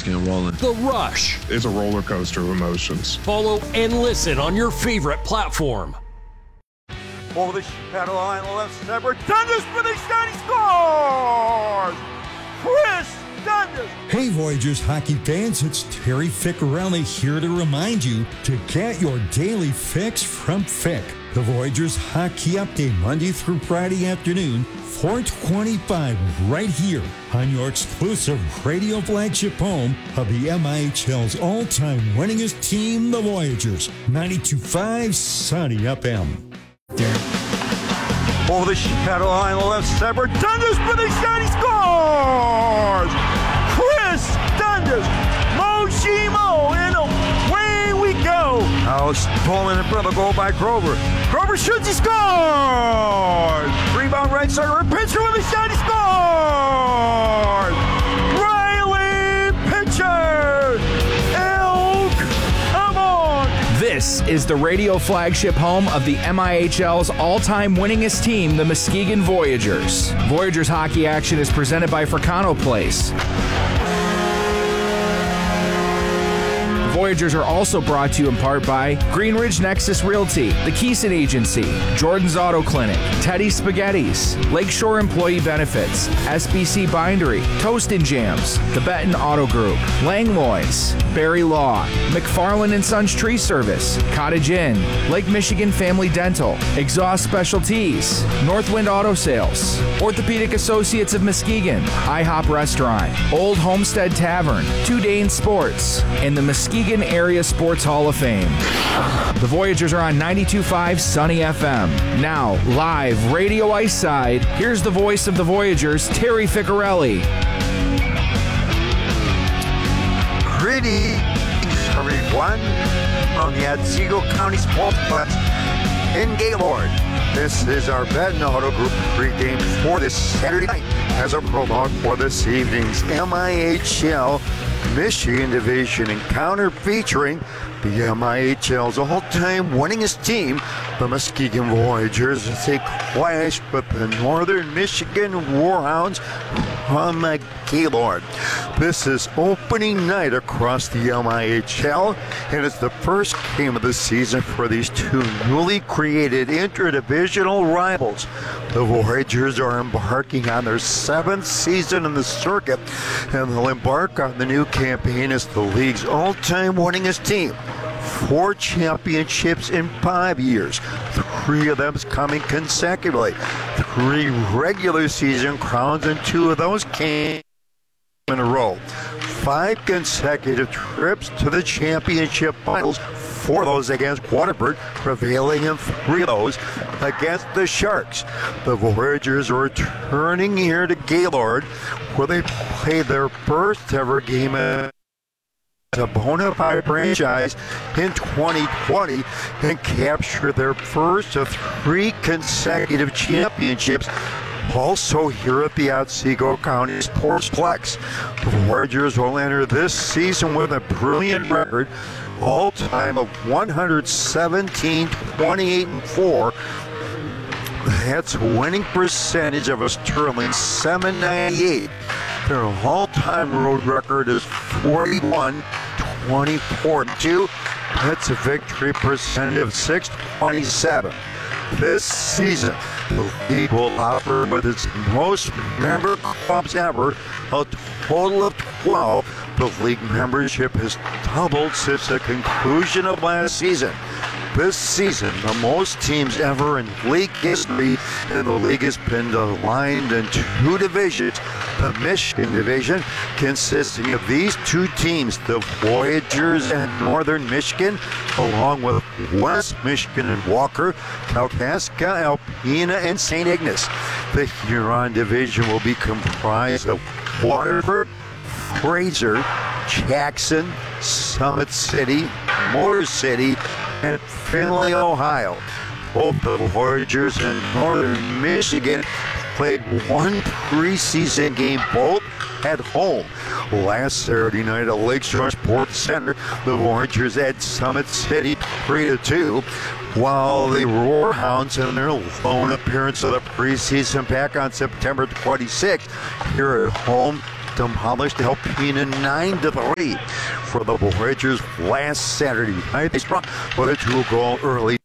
and Wallen. The Rush. It's a roller coaster of emotions. Follow and listen on your favorite platform. Over the shadow line, the left snapper, Dundas for the shot, he scores! Chris Dundas! Hey Voyagers hockey fans, it's Terry Ficcarelli here to remind you to get your daily fix from Fick. The Voyagers Hockey Update Monday through Friday afternoon, 4:25, right here on your exclusive radio flagship home of the MIHL's all-time winningest team, the Voyagers. 92.5 Sunny FM. Over the shadow line, the left snapper, Dundas for the shot, he scores! Chris Dundas, Moshimo, and away we go! Now stolen in front of the goal by Grover. Grover shoots, he scores! Rebound right side, pitcher with a shot, he scores! Riley Pitcher! Elk, come on! This is the radio flagship home of the MIHL's all-time winningest team, the Muskegon Voyagers. Voyagers hockey action is presented by Fricano Place. Voyagers are also brought to you in part by Green Ridge Nexus Realty, The Keeson Agency, Jordan's Auto Clinic, Teddy's Spaghettis, Lakeshore Employee Benefits, SBC Bindery, Toast and Jams, The Benton Auto Group, Langlois, Barry Law, McFarland & Sons Tree Service, Cottage Inn, Lake Michigan Family Dental, Exhaust Specialties, Northwind Auto Sales, Orthopedic Associates of Muskegon, IHOP Restaurant, Old Homestead Tavern, Two Dane Sports, and the Muskegon Area Sports Hall of Fame. The Voyagers are on 92.5 Sunny FM. Now, live Radio Ice Side, here's the voice of the Voyagers, Terry Ficcarelli. Greetings, everyone, from the Otsego County Sportsplex in Gaylord. This is our Benton Auto Group pregame for this Saturday night as a prologue for this evening's MIHL Michigan Division encounter featuring the MIHL's all-time winningest team, the Muskegon Voyagers, as they clash with the Northern Michigan Warhounds from Gaylord. This is opening night across the MIHL, and it's the first game of the season for these two newly created interdivisional rivals. The Voyagers are embarking on their 7th season in the circuit, and they'll embark on the new campaign as the league's all-time winningest team. 4 championships in 5 years, 3 of them coming consecutively. 3 regular season crowns, and 2 of those came in a row. 5 consecutive trips to the championship finals, 4 of those against Waterford, prevailing in 3 of those against the Sharks. The Voyagers are returning here to Gaylord, where they played their first ever game as a bona fide franchise in 2020 and captured their first of 3 consecutive championships, also here at the Otsego County Sportsplex. The Voyagers will enter this season with a brilliant record, all-time of 117, 28, and 4. That's a winning percentage of a sterling .798. Their all-time road record is 41, 24, 2. That's a victory percentage of 627. This season, the league will operate with its most member clubs ever, a total of 12. The league membership has doubled since the conclusion of last season. This season, the most teams ever in league history, and the league has been aligned in 2 divisions. The Michigan Division, consisting of these 2 teams, the Voyagers and Northern Michigan, along with West Michigan and Walker, Kalkaska, Alpena, and St. Ignace. The Huron Division will be comprised of Waterford, Fraser, Jackson, Summit City, Motor City, and Findlay, Ohio. Both the Voyagers and Northern Michigan played 1 preseason game, both at home. Last Saturday night at Lakeshore Sports Center, the Voyagers at Summit City 3-2, while the Roarhounds in their lone appearance of the preseason back on September 26th here at home demolished Alpena 9-3 for the Voyagers last Saturday night. They struck with a 2-goal early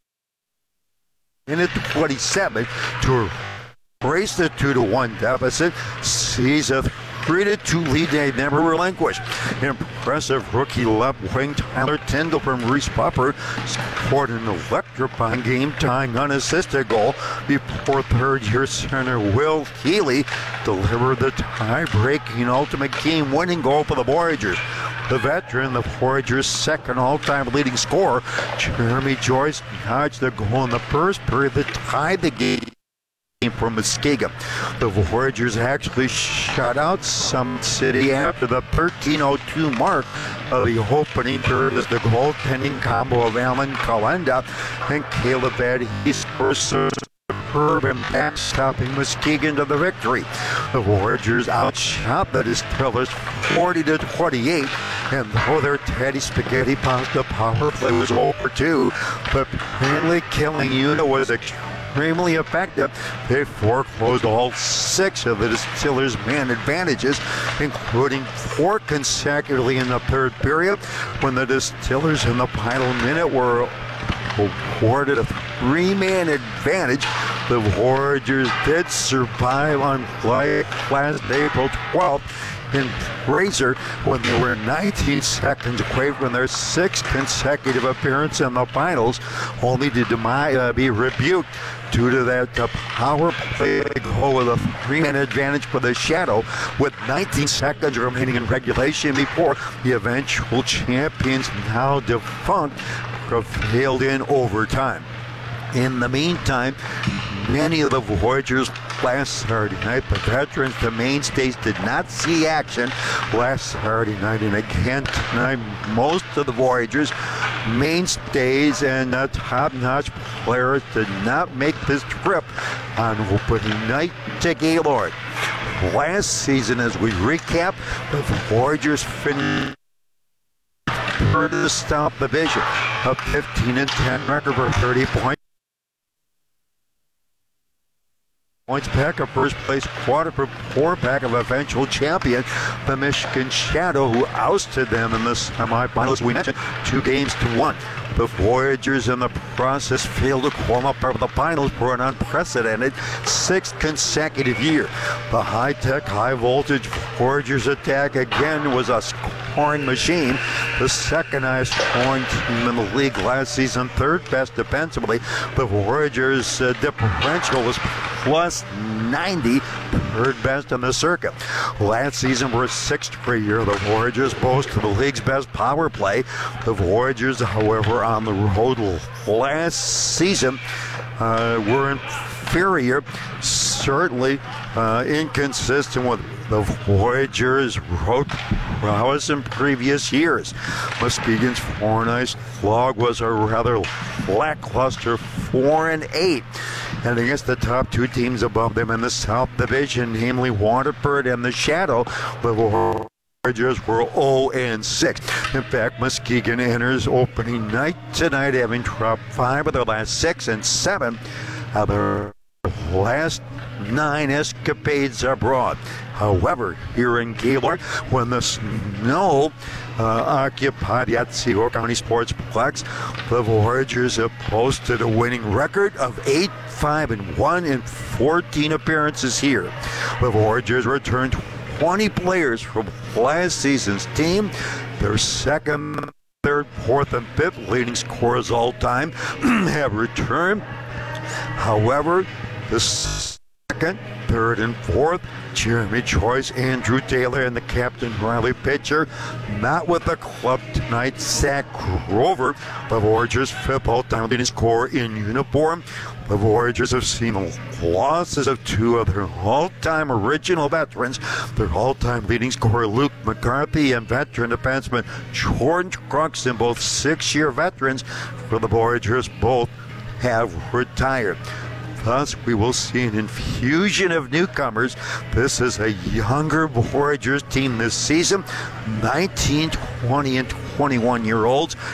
in at 27 to raise the 2-1 deficit. Sees a 3-2 lead they never relinquished. Impressive rookie left wing Tyler Tyndall from Reese Puffer scored an electrifying game-tying unassisted goal before third-year center Will Healy delivered the tie-breaking ultimate game-winning goal for the Voyagers. The veteran, the Voyagers' second all-time leading scorer, Jeremy Joyce, notched the goal in the first period that tied the game from Muskegon. The Voyagers actually shut out Summit City after the 13:02 mark of the opening period as the goaltending combo of Alan Kalenda and Caleb Addy scores superb and backstopping Muskegon to the victory. The Voyagers outshot the Distillers 40-28, and though their Teddy Spaghetti Pasta power play was over too, the penalty killing unit was extremely effective. They foreclosed all 6 of the Distillers' man advantages, including 4 consecutively in the third period, when the Distillers in the final minute were awarded a 3-man advantage. The Voyagers did survive on last April 12th in Fraser when they were 19 seconds away from their 6th consecutive appearance in the finals, only to be rebuked due to that power play goal with a 3-man advantage for the Shadow with 19 seconds remaining in regulation before the eventual champions, now defunct, prevailed in overtime. In the meantime, many of the Voyagers last Saturday night, the veterans, the mainstays, did not see action last Saturday night. And again tonight, most of the Voyagers, mainstays and top-notch players did not make this trip on opening night to Gaylord. Last season, as we recap, the Voyagers finished third in the South Division, a 15-10 record for 30 points. Back of first place quarterback of eventual champion, the Michigan Shadow, who ousted them in the semifinals. We mentioned 2-1. The Voyagers in the process failed to qualify for the finals for an unprecedented 6th consecutive year. The high-tech, high-voltage Voyagers attack again was a scoring machine. The second highest scoring team in the league last season, third best defensively. The Voyagers differential was plus 90, third best in the circuit. Last season, for a 6th straight year, the Voyagers boasted the league's best power play. The Voyagers, however, on the road last season were inferior, certainly inconsistent with the Voyagers' road prowess in previous years. Muskegon's 4-ice log was a rather lackluster 4-8. And against the top 2 teams above them in the South Division, namely Waterford and the Shadow, the Voyagers were 0-6. In fact, Muskegon enters opening night tonight, having dropped 5 of their last 6 and 7 of their last 9 escapades abroad. However, here in Gaylord, when the snow occupied the Otsego County Sportsplex, the Voyagers have posted a winning record of 8-5-1 in 14 appearances here. The Voyagers returned 20 players from last season's team. Their second, third, fourth, and fifth leading scorers all time have returned. However, the second, third, and fourth, Jeremy Joyce, Andrew Taylor, and the captain Riley Pitcher, not with the club tonight. Zach Grover, the Voyagers' fifth all-time leading scorer in uniform. The Voyagers have seen losses of 2 of their all-time original veterans, their all-time leading scorer Luke McCarthy and veteran defenseman Jordan Cruxton, both 6-year veterans for the Voyagers, both have retired. Thus, we will see an infusion of newcomers. This is a younger Voyagers team this season, 19, 20, and 21-year-olds.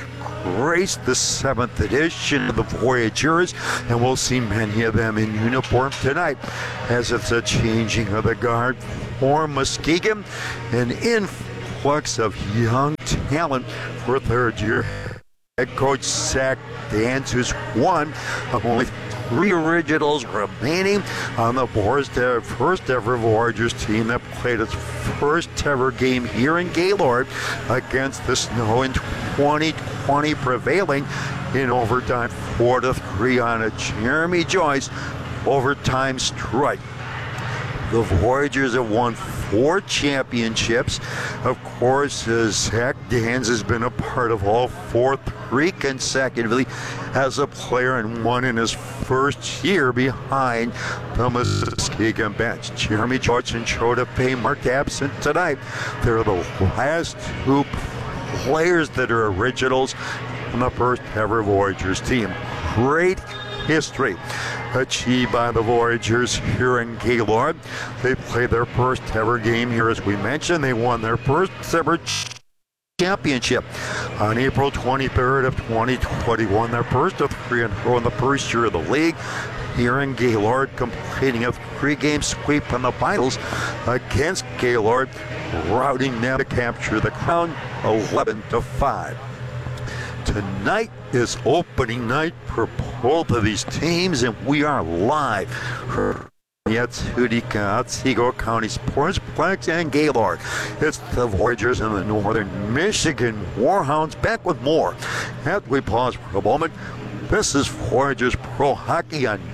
embrace the 7th edition of the Voyagers, and we'll see many of them in uniform tonight as it's a changing of the guard for Muskegon, an influx of young talent for third-year head coach Zach Dans, who's one of only 3 originals remaining on the first ever Voyagers team that played its first ever game here in Gaylord against the Snow in 2020, prevailing in overtime 4-3 on a Jeremy Joyce overtime strike. The Voyagers have won 4 championships. Of course, Zach Dans has been a part of all 4, 3 consecutively as a player, and 1 in his first year behind the Muskegon bench. Jeremy Joyce and Choda Paymark absent tonight. They're the last 2 players that are originals on the first ever Voyagers team. Great history achieved by the Voyagers here in Gaylord. They played their first ever game here, as we mentioned. They won their first ever championship on April 23rd of 2021. Their first of 3 in a row in the first year of the league here in Gaylord, completing a 3-game sweep in the finals against Gaylord, routing them to capture the crown 11-5. Tonight is opening night for both of these teams, and we are live for the Otsego County Sportsplex and Gaylord. It's the Voyagers and the Northern Michigan Warhounds. Back with more after we pause for a moment. This is Voyagers Pro Hockey on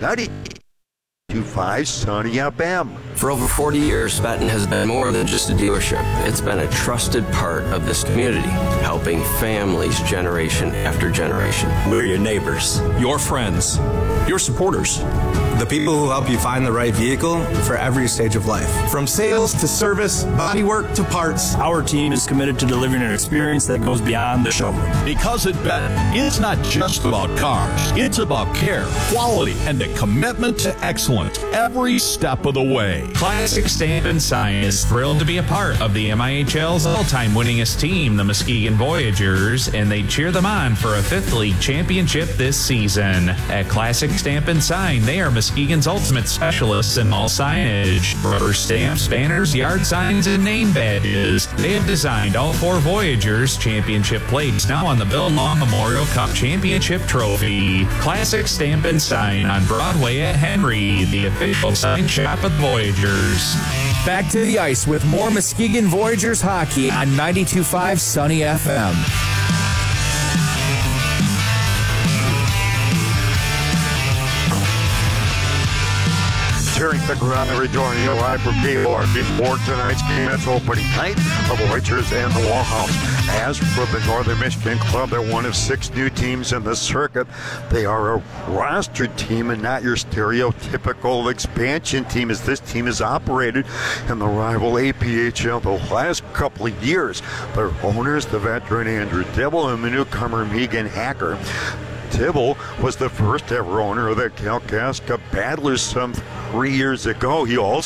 92.5 Sunny FM. For over 40 years, Benton has been more than just a dealership. It's been a trusted part of this community, helping families generation after generation. We're your neighbors, Your friends. Your supporters. the people who help you find the right vehicle for every stage of life. From sales to service, bodywork to parts, our team is committed to delivering an experience that goes beyond the showroom. Because at Benton, it's not just about cars. It's about care, quality, and a commitment to excellence every step of the way. Classic Stamp & Sign is thrilled to be a part of the MIHL's all-time winningest team, the Muskegon Voyagers, and they cheer them on for a 5th league championship this season. At Classic Stamp & Sign, they are Muskegon's ultimate specialists in all signage, rubber stamps, banners, yard signs, and name badges. They have designed all 4 Voyagers championship plates now on the Bill Long Memorial Cup Championship Trophy. Classic Stamp & Sign on Broadway at Henry, the official sign shop of Voyagers. Back to the ice with more Muskegon Voyagers hockey on 92.5 Sunny FM. Tearing the ground and rejoining you live from Gaylord before tonight's game. It's opening night of the Voyagers and the Warhounds. As for the Northern Michigan Club, they're one of 6 new teams in the circuit. They are a rostered team and not your stereotypical expansion team, as this team has operated in the rival APHL the last couple of years. Their owners, the veteran Andrew Dibble and the newcomer Megan Hacker. Dibble was the first ever owner of the Kalkaska Battlers some 3 years ago. He also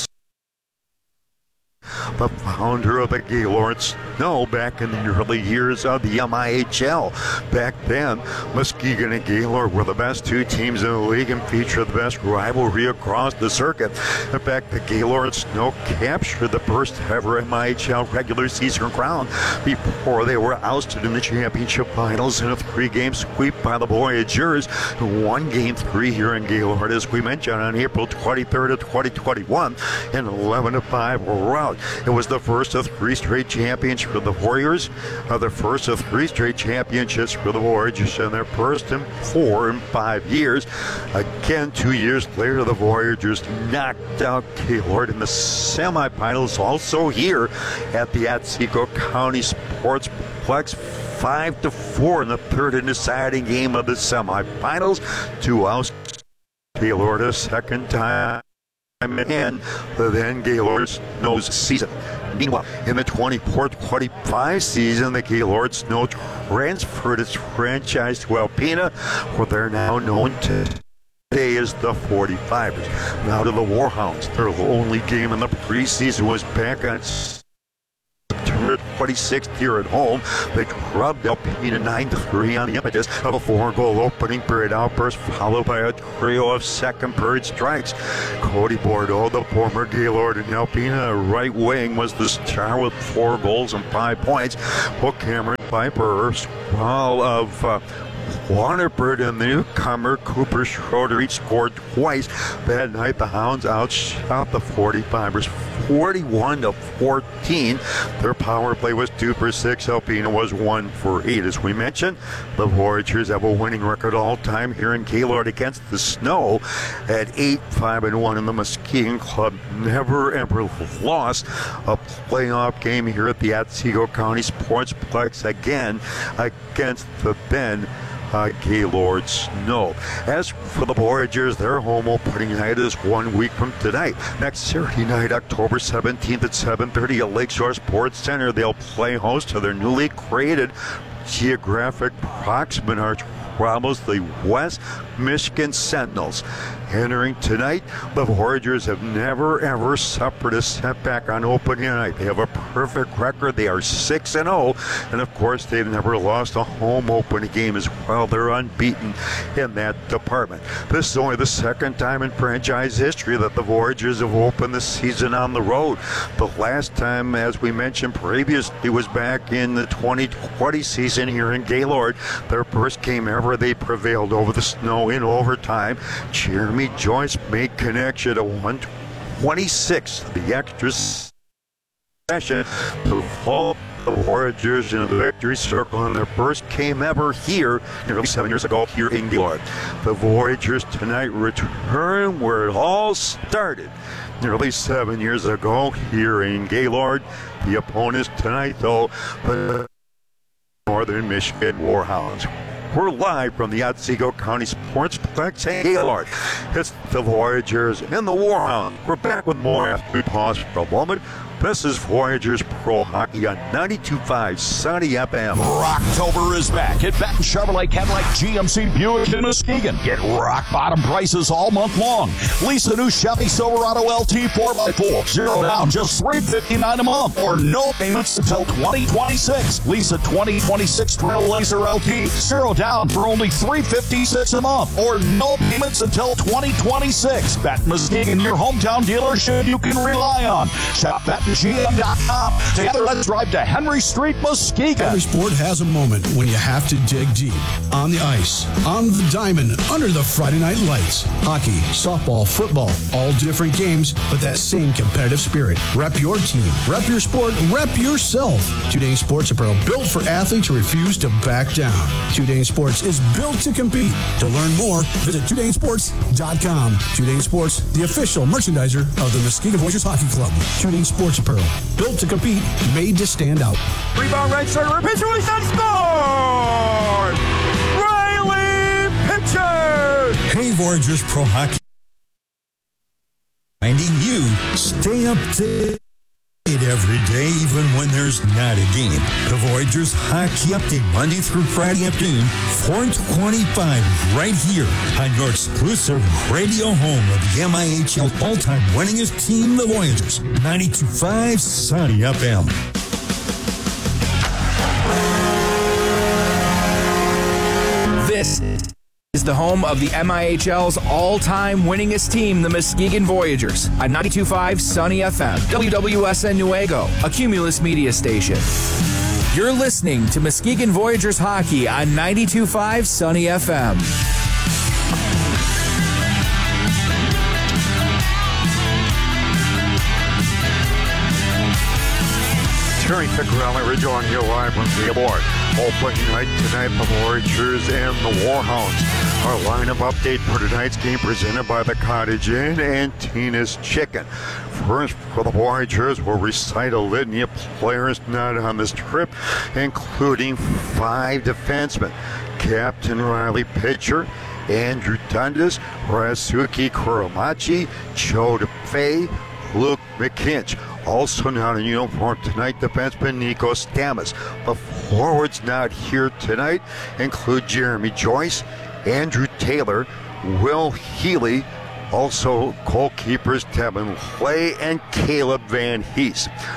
the founder of the Gaylord Snow back in the early years of the MIHL. Back then, Muskegon and Gaylord were the best 2 teams in the league and featured the best rivalry across the circuit. In fact, the Gaylord Snow captured the first ever MIHL regular season crown before they were ousted in the championship finals in a 3-game sweep by the Voyagers, who won Game 3 here in Gaylord, as we mentioned, on April 23rd of 2021 in 11-5 rout. It was the first of 3 straight championships for the Warriors, the first of 3 straight championships for the Voyagers, and their first in 4 in 5 years. Again, 2 years later, the Voyagers knocked out Gaylord in the semifinals, also here at the Otsego County Sportsplex, 5-4 in the third and deciding game of the semifinals to oust Gaylord a second time. And the then Gaylord Snow's season. Meanwhile, in the 24-25 season, the Gaylord Snow transferred its franchise to Alpena, where they're now known today as the 45ers. Now to the Warhounds. Their only game in the preseason was back on September 26th here at home. They drubbed Alpena 9-3 on the impetus of a 4-goal opening period outburst, followed by a trio of second-period strikes. Cody Bordeaux, the former Gaylord and Alpena right wing, was the star with 4 goals and 5 points. Well, Cameron Piper, while of Waterford and the newcomer Cooper Schroeder each scored twice. That night, the Hounds outshot the 45ers 41-14. Their power play was 2 for 6. Alpena was 1 for 8. As we mentioned, the Voyagers have a winning record all time here in Gaylord against the Snow at 8-5-1, and the Muskegon Club never ever lost a playoff game here at the Otsego County Sportsplex again against the Bend Gaylord Snow. As for the Voyagers, their home opening night is 1 week from tonight. Next Saturday night, October 17th at 7:30 at Lakeshore Sports Center, they'll play host to their newly created geographic proximate arch rivals, the West Michigan Sentinels. Entering tonight, the Voyagers have never ever suffered a setback on opening night. They have a perfect record. They are 6-0, and of course they've never lost a home opening game as well. They're unbeaten in that department. This is only the second time in franchise history that the Voyagers have opened the season on the road. The last time, as we mentioned previously, was back in the 2020 season here in Gaylord. Their first game ever, they prevailed over the Snow in overtime. Jeremy Joyce made connection at 1:26, the extra session, to fall the Voyagers into the victory circle in their first game ever here nearly 7 years ago here in Gaylord. The Voyagers tonight return where it all started nearly 7 years ago here in Gaylord. The opponents tonight, though, the Northern Michigan Warhounds. We're live from the Otsego County Sportsplex in Gaylord. It's the Voyagers and the Warhounds. We're back with more after we pause for a moment. This is Voyagers Pro Hockey on 92.5 Sunny FM. Rocktober is back at Benton Chevrolet Cadillac GMC Buick in Muskegon. Get rock bottom prices all month long. Lease a new Chevy Silverado LT 4x4. 0 down, just $359 a month. Or no payments until 2026. Lease a 2026 Trailblazer LT. 0 down for only $356 a month. Or no payments until 2026. Benton Muskegon, your hometown dealership you can rely on. Shop BentonGM.com. Together, let's drive to Henry Street, Muskegon. Every sport has a moment when you have to dig deep. On the ice, on the diamond, under the Friday night lights. Hockey, softball, football, all different games, but that same competitive spirit. Rep your team, rep your sport, rep yourself. 2 Dane Sports Apparel, built for athletes who refuse to back down. 2 Dane Sports is built to compete. To learn more, visit 2DaneSports.com. 2 Dane Sports, the official merchandiser of the Muskegon Voyagers Hockey Club. 2 Dane Sports Apparel, built to compete, made to stand out. Rebound right side, pitch release and score! Riley Pitcher! Hey, Voyagers Pro Hockey. Reminding you, stay up to date every day, even when there's not a game. The Voyagers Hockey Update, Monday through Friday afternoon, 4:25, right here on your exclusive radio home of the MIHL all-time winningest team, the Voyagers. 92.5 Sunny FM. This is the home of the MIHL's all-time winningest team, the Muskegon Voyagers, on 92.5 Sunny FM, WWSN Newaygo, a Cumulus media station. You're listening to Muskegon Voyagers Hockey on 92.5 Sunny FM. Terry Piccarelli rejoining you live from Gaylord. Opening night tonight, the Voyagers and the Warhounds. Our lineup update for tonight's game presented by the Cottage Inn and Tina's Chicken. First, for the Voyagers, we'll recite a litany of players not on this trip, including 5 defensemen. Captain Riley Pitcher, Andrew Dundas, Rasuki Kuromachi, Joe DeFay, Luke McKinch. Also not in uniform tonight, defenseman Nico Stamas. The forwards not here tonight include Jeremy Joyce, Andrew Taylor, Will Healy, also goalkeepers Tevin Clay and Caleb Van Hees.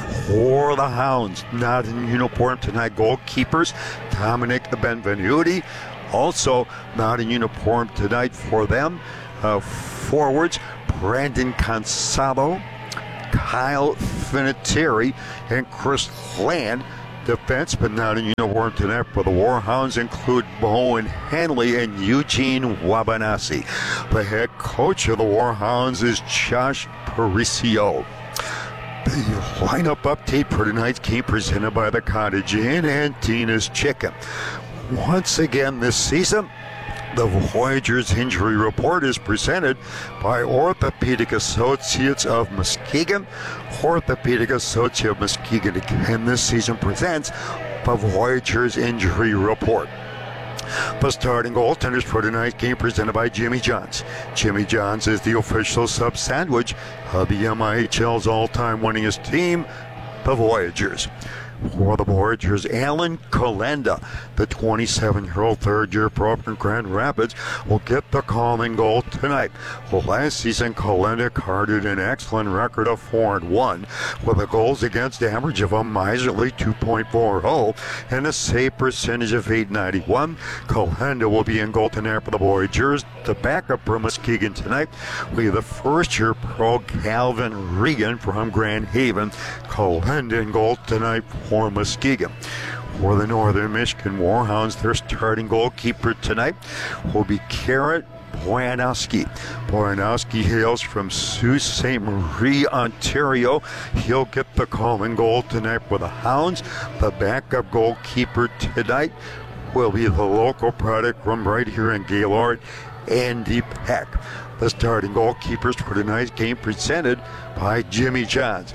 For the Hounds, not in uniform tonight, goalkeepers Dominic Benvenuti. Also not in uniform tonight for them, forwards Brandon Consalo, Kyle Finatieri, and Chris Land. Defensemen not in uniform tonight for the Warhounds include Bowen Henley and Eugene Wabanasi. The head coach of the Warhounds is Josh Paricio. The lineup update for tonight's game presented by the Cottage Inn and Tina's Chicken. Once again this season, the Voyageurs injury report is presented by Orthopedic Associates of Muskegon. Orthopedic Associates of Muskegon again this season presents the Voyageurs injury report. The starting goaltenders for tonight's game presented by Jimmy John's. Jimmy John's is the official sub sandwich of the MIHL's all-time winningest team, the Voyageurs. For the Voyageurs, Alan Kalenda, the 27-year-old third-year pro from Grand Rapids, will get the calling goal tonight. Well, last season, Kalenda carded an excellent record of 4-1, with a goals against average of a miserly 2.40 and a save percentage of .891. Kalenda will be in goal tonight for the Voyageurs. The backup for Muskegon tonight will be the first-year pro Calvin Regan from Grand Haven. Kalenda in goal tonight for Muskegon. For the Northern Michigan Warhounds, their starting goalkeeper tonight will be Garrett Boyanowski. Boyanowski hails from Sault Ste. Marie, Ontario. He'll get the calling goal tonight for the Hounds. The backup goalkeeper tonight will be the local product from right here in Gaylord, Andy Peck. The starting goalkeepers for tonight's game presented by Jimmy Johns.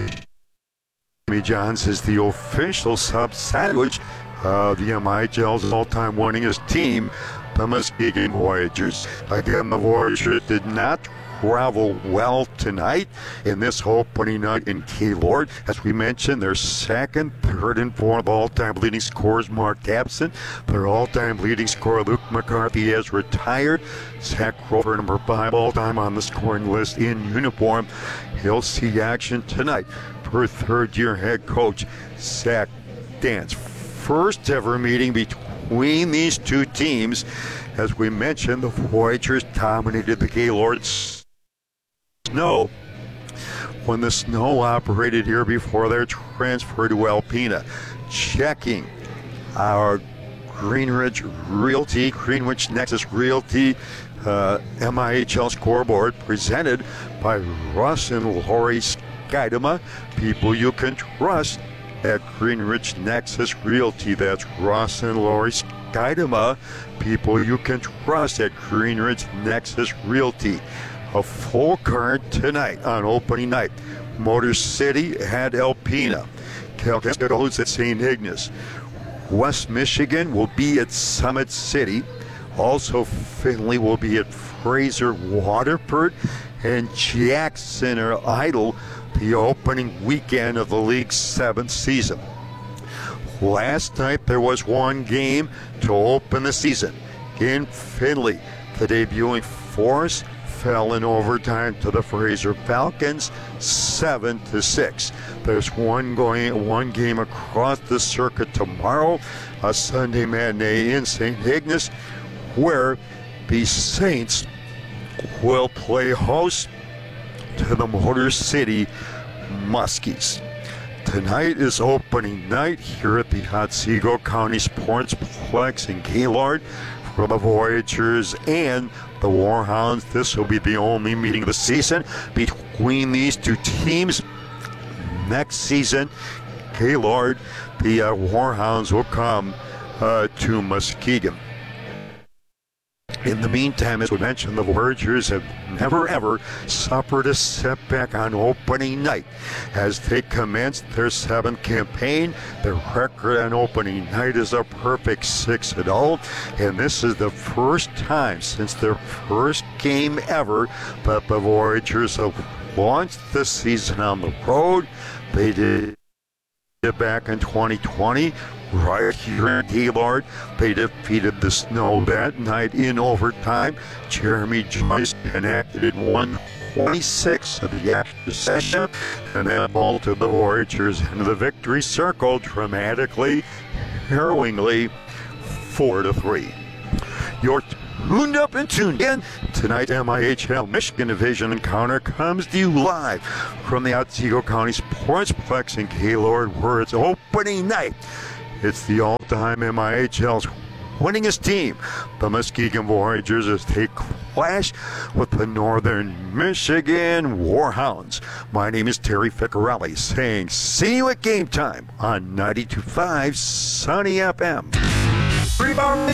Jimmy Johns is the official sub sandwich of the MIHL's all-time winningest team, the Muskegon Voyageurs. Again, the Voyageurs did not travel well tonight in this opening night in Gaylord. As we mentioned, their second, third, and fourth all-time leading scorers marked absent. Their all-time leading scorer, Luke McCarthy, has retired. Zach Rover, number 5 all-time on the scoring list in uniform. He'll see action tonight for third-year head coach Zach Dance. First ever meeting between these two teams. As we mentioned, the Voyageurs dominated the Gaylord Snow when the Snow operated here before their transfer to Alpena. Checking our Greenwich Nexus Realty MIHL scoreboard presented by Russ and Lori Skidema, people you can trust at Greenwich Nexus Realty. That's Russ and Lori Skidema, people you can trust at Greenwich Nexus Realty. A full card tonight on opening night. Motor City at Alpena. Calcasieu at St. Ignace. West Michigan will be at Summit City. Also, Findlay will be at Fraser Waterford. And Jackson or Idle, the opening weekend of the League's 7th season. Last night there was one game to open the season. In Findlay, the debuting Force fell in overtime to the Fraser Falcons, 7-6. There's one game across the circuit tomorrow, a Sunday matinee in St. Ignace, where the Saints will play host to the Motor City Muskies. Tonight is opening night here at the Otsego County Sportsplex in Gaylord for the Voyageurs and the Warhounds. This will be the only meeting of the season between these two teams. Next season, Gaylord, the Warhounds will come to Muskegon. In the meantime, as we mentioned, the Voyageurs have never ever suffered a setback on opening night. As they commenced their 7th campaign, their record on opening night is a perfect 6-0, and this is the first time since their first game ever that the Voyageurs have launched the season on the road. They did it back in 2020. Right here in Gaylord, they defeated the Snow that night in overtime. Jeremy Joyce connected in one 26 of the after session, and that ball to the Voyagers into the victory circle dramatically, harrowingly, 4-3. You're tuned up and tuned in. Tonight's MIHL Michigan Division encounter comes to you live from the Otsego County Sportsplex in Gaylord, where it's opening night. It's the all-time MIHL's winningest team, the Muskegon Voyagers, as they clash with the Northern Michigan Warhounds. My name is Terry Ficcarelli, saying see you at game time on 92.5 Sunny FM. Rebound,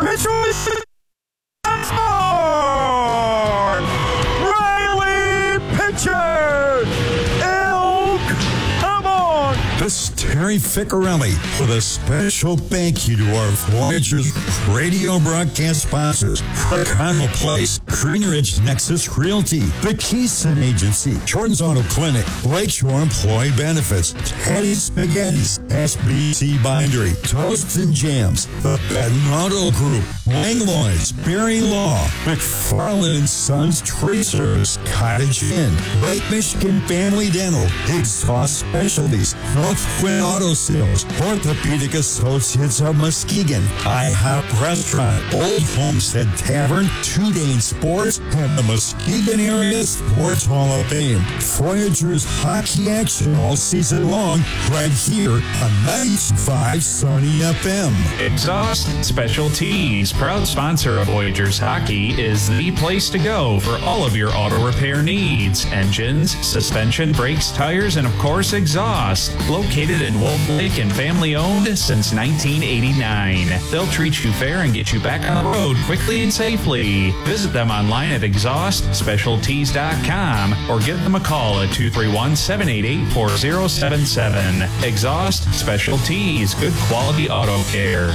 Riley Pitcher! Come on! This is Terry Ficcarelli with a special thank you to our Voyagers radio broadcast sponsors: O'Connell Place, Green Ridge Nexus Realty, the Keystone Agency, Jordan's Auto Clinic, Lakeshore Employee Benefits, Teddy's Spaghettis, SBC Bindery, Toast and Jams, the Benton Auto Group, Langlois, Berry Law, McFarland & Sons Tree Service, Cottage Inn, Lake Michigan Family Dental, Exhaust Specialties, North Quinn Auto Sales, Orthopedic Associates of Muskegon, IHOP Restaurant, Old Homestead Tavern, Two Dane Sports, and the Muskegon Area Sports Hall of Fame. Voyagers hockey action all season long, right here on 95 Sunny FM. Exhaust Specialties, proud sponsor of Voyagers Hockey, is the place to go for all of your auto repair needs. Engines, suspension, brakes, tires, and of course exhaust. Located in Wolf Lake and family owned since 1989. They'll treat you fair and get you back on the road quickly and safely. Visit them online at exhaustspecialties.com or give them a call at 231-788-4077. Exhaust Specialties, good quality auto care.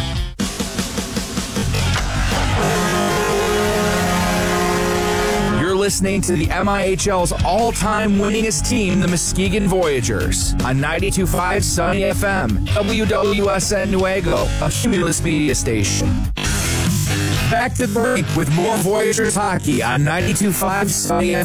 Listening to the MIHL's all-time winningest team, the Muskegon Voyagers, on 92.5 Sunny FM, WWSN Nuevo, a Cumulus media station. Back to the break with more Voyagers hockey on 92.5 Sunny FM.